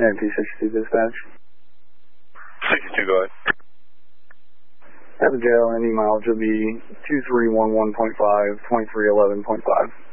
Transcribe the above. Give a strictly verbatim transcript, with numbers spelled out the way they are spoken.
N P sixty-two dispatch. sixty-two, go ahead. Have a jail, any mileage will be two three one one point five, twenty-three eleven point five.